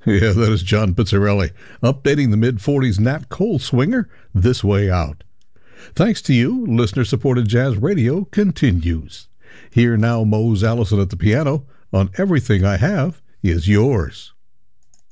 Yeah, that is John Pizzarelli, updating the mid-40s Nat Cole swinger, This Way Out. Thanks to you, listener-supported jazz radio continues. Here now, Mose Allison at the piano on Everything I Have Is Yours.